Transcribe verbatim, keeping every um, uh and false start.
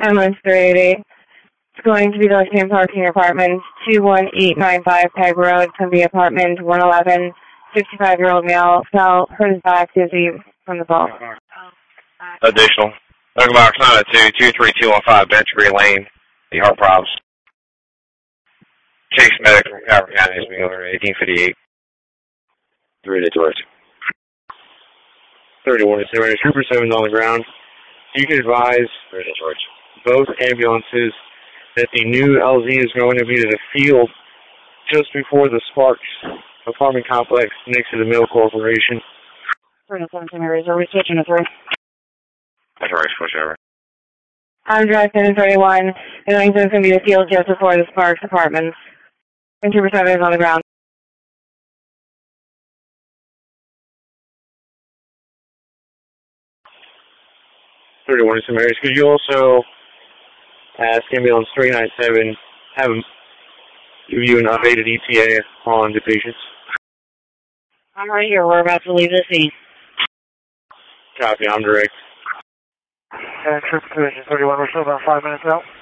Ambulance three eighty-eight. It's going to be the same parking apartment, two one eight nine five Peg Road, can be apartment one eleven, fifty-five-year-old male, fell, hurt his back, dizzy from the fall. Additional. Medical box nine oh two, two three two one five, Bench Green Lane, the heart problems. Chase medic from Howard County is being over eighteen fifty-eight. Three to George. thirty-one is there. Trooper seven on the ground. You can advise Three to George. both ambulances that the new L Z is going to be to the field just before the Sparks apartment complex next to the Mill Corporation. Three to seventeen areas. Are we switching to three? That's right, switch over. I'm driving thirty-one. The going to be the field just before the Sparks apartments. And Trooper seven is on the ground. thirty-one is some areas. Could you also ask ambulance three nine seven, have them give you an updated E T A on the patients? I'm right here. We're about to leave the scene. Copy, I'm direct. And Trooper Division thirty-one, we're still about five minutes out.